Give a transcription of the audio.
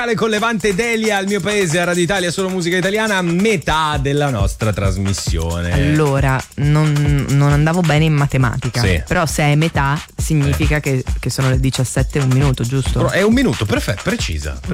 Con Levante Delia al mio paese, a Radio Italia, solo musica italiana, metà della nostra trasmissione. Allora, non andavo bene in matematica, sì. Però se è metà significa che sono le 17:01, giusto? È un minuto, perfetto, precisa.